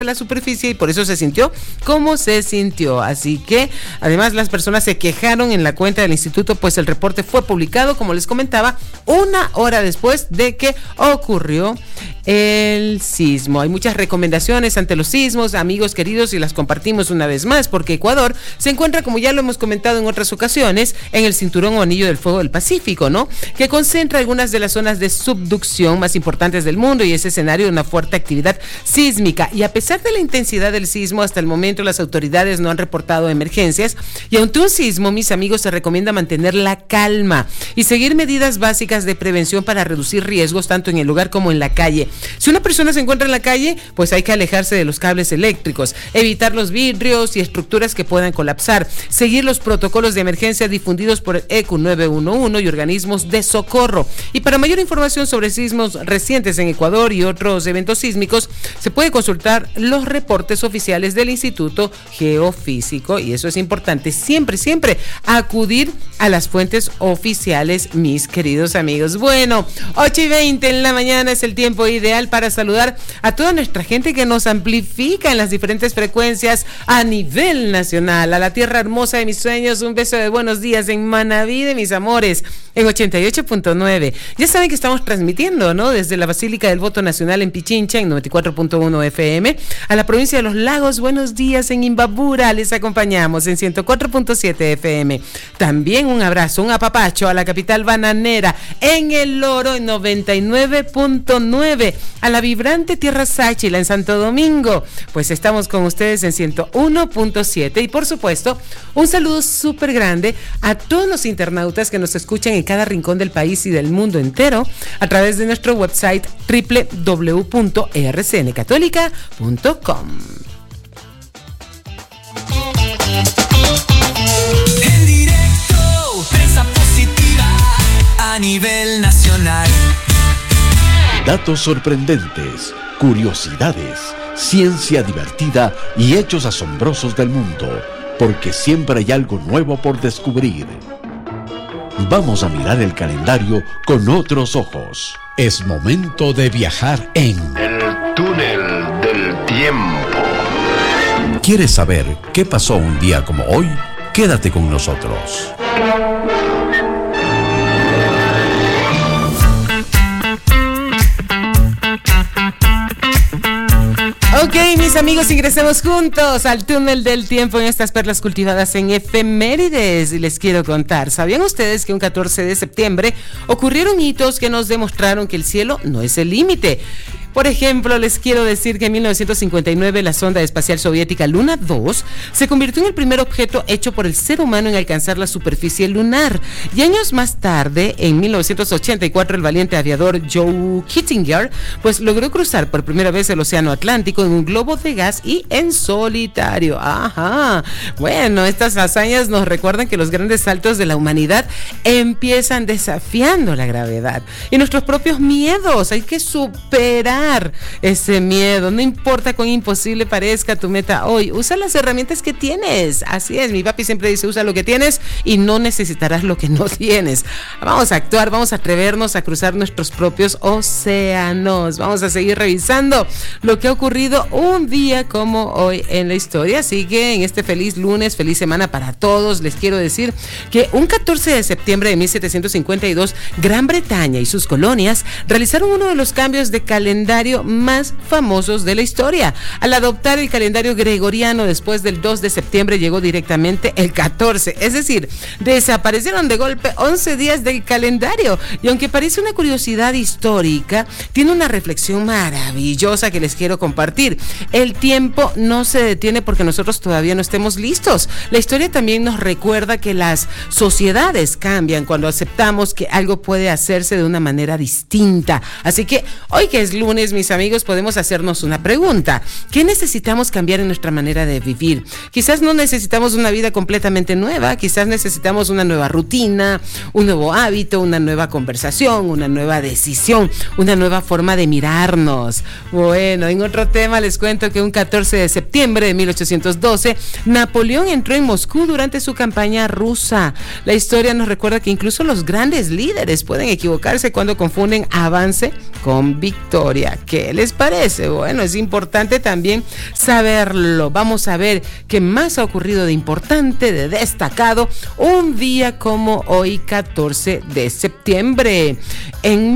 la superficie y por eso se sintió como se sintió. Así que además las personas se quejaron en la cuenta del instituto, pues el reporte fue publicado, como les comentaba, 1 hora después de que ocurrió el sismo. Hay muchas recomendaciones ante los sismos, amigos queridos, y las compartimos una vez más, porque Ecuador se encuentra, como ya lo hemos comentado en otras ocasiones, en el cinturón o anillo del fuego del Pacífico, ¿no? Que concentra algunas de las zonas de subducción más importantes del mundo y es escenario de una fuerte actividad sísmica. Y a pesar de la intensidad del sismo, hasta el momento las autoridades no han reportado emergencias, y ante un sismo, mis amigos, se recomienda mantener la calma y seguir medidas básicas de prevención para reducir riesgos tanto en el lugar como en la calle. Si una persona se encuentra en la calle, pues hay que alejarse de los cables eléctricos, evitar los vidrios y estructuras que puedan colapsar, seguir los protocolos de emergencia difundidos por el ECU 911 y organismos de socorro. Y para mayor información sobre sismos recientes en Ecuador y otros eventos sísmicos, se puede consultar los reportes oficiales del Instituto Geofísico, y eso es importante, siempre acudir a las fuentes oficiales, mis queridos amigos. Bueno, 8:20 en la mañana es el tiempo ideal para saludar a toda nuestra gente que nos amplifica en las diferentes frecuencias a nivel nacional. A la tierra hermosa de mis sueños, un beso de buenos días en Manaví de mis amores, en 88.9. Ya saben que estamos transmitiendo, ¿no? Desde la Basílica del Voto Nacional en Pichincha, en 94.1 FM. A la provincia de Los Lagos, buenos días en Imbabura, les acompañamos en 104.7 FM. También un abrazo, un apapacho a la capital bananera, en El Oro, en 99.9. A la vibrante Tierra Sáchila, en Santo Domingo, pues estamos con ustedes en 101.7. Y por supuesto, un saludo súper grande a todos los internautas que nos escuchan en cada rincón del país y del mundo entero a través de nuestro website www.rcncatólica.com. En directo, prensa positiva a nivel nacional. Datos sorprendentes, curiosidades, ciencia divertida y hechos asombrosos del mundo, porque siempre hay algo nuevo por descubrir. Vamos a mirar el calendario con otros ojos. Es momento de viajar en el túnel del tiempo. ¿Quieres saber qué pasó un día como hoy? Quédate con nosotros. Ok, mis amigos, ingresemos juntos al túnel del tiempo en estas perlas cultivadas en efemérides. Y les quiero contar, ¿sabían ustedes que un 14 de septiembre ocurrieron hitos que nos demostraron que el cielo no es el límite? Por ejemplo, les quiero decir que en 1959 la sonda espacial soviética Luna 2 se convirtió en el primer objeto hecho por el ser humano en alcanzar la superficie lunar. Y años más tarde, en 1984, el valiente aviador Joe Kittinger pues logró cruzar por primera vez el océano Atlántico en un globo de gas y en solitario. Ajá. Bueno, estas hazañas nos recuerdan que los grandes saltos de la humanidad empiezan desafiando la gravedad y nuestros propios miedos. Hay que superar ese miedo, no importa cuán imposible parezca tu meta hoy, usa las herramientas que tienes. Así es, mi papi siempre dice, usa lo que tienes y no necesitarás lo que no tienes. Vamos a actuar, vamos a atrevernos a cruzar nuestros propios océanos, vamos a seguir revisando lo que ha ocurrido un día como hoy en la historia. Así que en este feliz lunes, feliz semana para todos, les quiero decir que un 14 de septiembre de 1752, Gran Bretaña y sus colonias realizaron uno de los cambios de calendario más famosos de la historia. Al adoptar el calendario gregoriano después del 2 de septiembre llegó directamente el 14, es decir, desaparecieron de golpe 11 días del calendario. Y aunque parece una curiosidad histórica, tiene una reflexión maravillosa que les quiero compartir. El tiempo no se detiene porque nosotros todavía no estemos listos. La historia también nos recuerda que las sociedades cambian cuando aceptamos que algo puede hacerse de una manera distinta. Así que hoy, que es lunes, mis amigos, podemos hacernos una pregunta. ¿Qué necesitamos cambiar en nuestra manera de vivir? Quizás no necesitamos una vida completamente nueva, quizás necesitamos una nueva rutina, un nuevo hábito, una nueva conversación, una nueva decisión, una nueva forma de mirarnos. Bueno, en otro tema les cuento que un 14 de septiembre de 1812, Napoleón entró en Moscú durante su campaña rusa. La historia nos recuerda que incluso los grandes líderes pueden equivocarse cuando confunden avance con victoria. día. ¿Qué les parece? Bueno, es importante también saberlo. Vamos a ver qué más ha ocurrido de importante, de destacado, un día como hoy, 14 de septiembre. En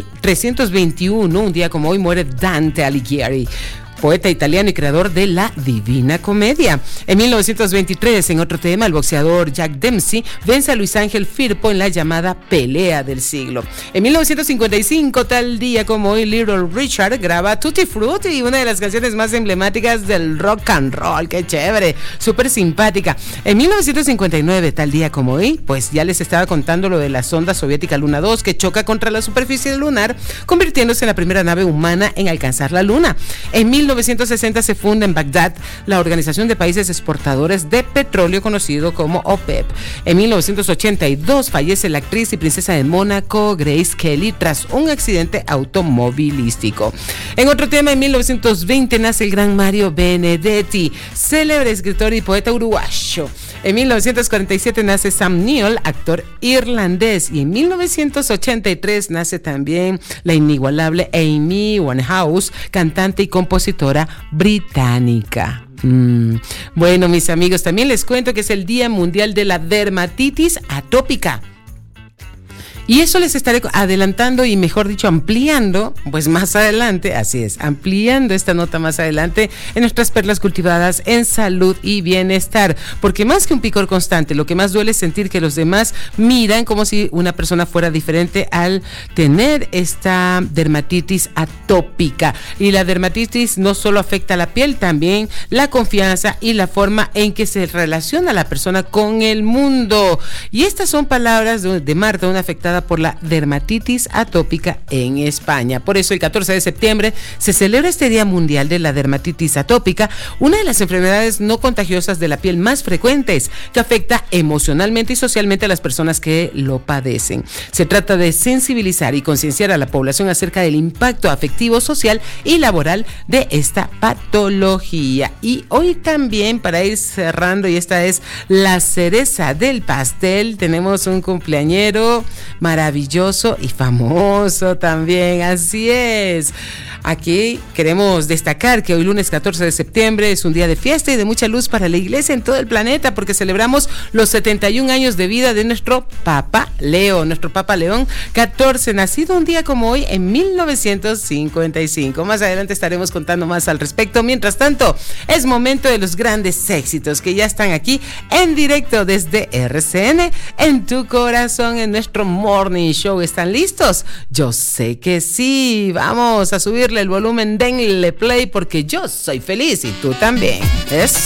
1321, un día como hoy, muere Dante Alighieri, poeta italiano y creador de la Divina Comedia. En 1923, en otro tema, el boxeador Jack Dempsey vence a Luis Ángel Firpo en la llamada pelea del siglo. En 1955, tal día como hoy, Little Richard graba Tutti Frutti, una de las canciones más emblemáticas del rock and roll. ¡Qué chévere! Súper simpática. En 1959, tal día como hoy, pues ya les estaba contando lo de la sonda soviética Luna 2, que choca contra la superficie lunar, convirtiéndose en la primera nave humana en alcanzar la Luna. En 1960 se funda en Bagdad la Organización de Países Exportadores de Petróleo, conocido como OPEP. En 1982 fallece la actriz y princesa de Mónaco Grace Kelly tras un accidente automovilístico. En otro tema, en 1920 nace el gran Mario Benedetti, célebre escritor y poeta uruguayo. En 1947 nace Sam Neill, actor irlandés, y en 1983 nace también la inigualable Amy Winehouse, cantante y compositora británica. Bueno, mis amigos, también les cuento que es el Día Mundial de la Dermatitis Atópica. Y eso les estaré adelantando y, mejor dicho, ampliando, pues más adelante, así es, ampliando esta nota más adelante en nuestras perlas cultivadas en salud y bienestar. Porque más que un picor constante, lo que más duele es sentir que los demás miran como si una persona fuera diferente al tener esta dermatitis atópica. Y la dermatitis no solo afecta a la piel, también la confianza y la forma en que se relaciona la persona con el mundo. Y estas son palabras de Marta, una afectada por la dermatitis atópica en España. Por eso el 14 de septiembre se celebra este Día Mundial de la Dermatitis Atópica, una de las enfermedades no contagiosas de la piel más frecuentes, que afecta emocionalmente y socialmente a las personas que lo padecen. Se trata de sensibilizar y concienciar a la población acerca del impacto afectivo, social y laboral de esta patología. Y hoy también, para ir cerrando, y esta es la cereza del pastel, tenemos un cumpleañero maravilloso y famoso también, así es. Aquí queremos destacar que hoy, lunes 14 de septiembre, es un día de fiesta y de mucha luz para la iglesia en todo el planeta, porque celebramos los 71 años de vida de nuestro Papa Leo, nuestro Papa León XIV, nacido un día como hoy en 1955. Más adelante estaremos contando más al respecto. Mientras tanto, es momento de los grandes éxitos que ya están aquí en directo desde RCN, en tu corazón, en nuestro Morning Show. ¿Están listos? Yo sé que sí. Vamos a subirle el volumen, denle play, porque yo soy feliz y tú también. Eso.